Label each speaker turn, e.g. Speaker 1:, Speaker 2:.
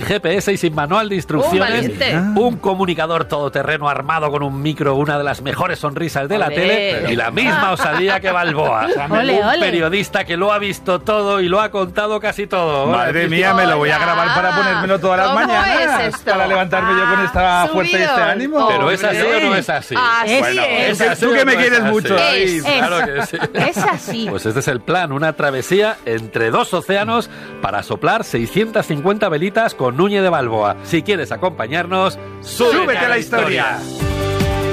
Speaker 1: GPS y sin manual de instrucciones. Un comunicador todoterreno armado con un micro, una de las mejores sonrisas de la tele y la misma osadía que Balboa. Un periodista que lo ha visto todo y lo ha contado casi todo.
Speaker 2: Madre mía, me lo voy a grabar para ponérmelo todas las mañanas. Para levantarme yo con esta fuerza y este ánimo.
Speaker 1: Pero ¿es así o no es así?
Speaker 2: Bueno, tú que me quieres mucho, David.
Speaker 1: Claro que sí.
Speaker 3: Es así.
Speaker 1: Pues este es el plan, una travesía entre 2 océanos para soplar 650 velitas con Núñez de Balboa. Si quieres acompañarnos, súbete a la historia.